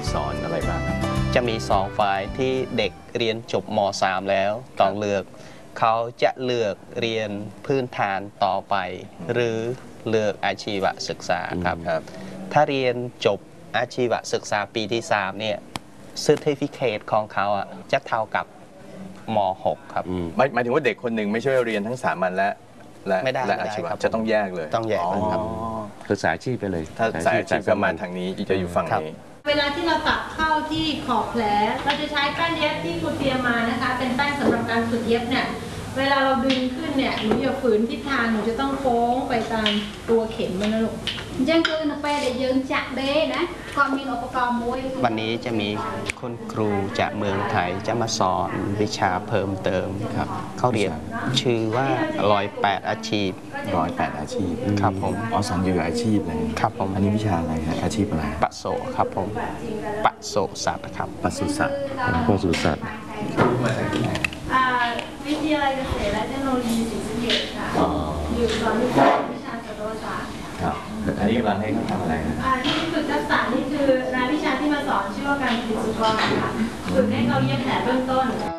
สอนอะไรบ้างจะมี2ฝ่ายที่เด็กเรียนจบม.3 แล้วต้องเลือกเขาจะเลือกเรียนพื้นฐานต่อไปหรือเลือกอาชีวศึกษาครับถ้าเรียนจบอาชีวศึกษาปีที่3เนี่ย Certificate ของเขาจะเท่ากับม.6 ครับหมายถึงว่าเด็กคนหนึ่งไม่ใช่เรียนทั้งสามัญและอาชีวะจะต้องแยกเลยต้องแยกเลยครับคือสายอาชีพไปเลยถ้าสายอาชีพประมาณทางนี้จะอยู่ฝั่งนี้เวลาที่เราตัดเข้าที่ขอบแผลเราจะใช้แป้นเย็บที่ครูเตรียมมานะคะเป็นแป้นสำหรับการฝึกเย็บเนี่ยเวลาเราดึงขึ้นเนี่ยหนูอย่าฝืนทิศทางหนูจะต้องโค้งไปตามตัวเข็มมันนะลูกยังคือนักเป้ได้ยังจักเด้นะก็มีอุปกรณ์มวยวันนี้จะมีคุณครูจากเมืองไทยจะมาสอนวิชาเพิ่มเติมครับเขาเรียนชื่อว่า108อาชีพ 108อาชีพครับผมสอนเกี่ยวกับอาชีพเลยครับผมอันนี้วิชาอะไรครับอาชีพอะไรปศุครับผมปศุสัตว์ครับปศุสัตว์ปศุสัตว์วิทยาลัยเกษตรและเทคโนโลยีศรีสะเกษค่ะอยู่สอนวิชาสัตวศาสตร์ครับอันนี้กำลังให้เขาทำอะไรนะที่ฝึกทักษะนี่คือรายวิชาที่มาสอนชื่อว่าการผลิตสุกรค่ะฝึกให้เขาเย็บแผลเบื้องต้น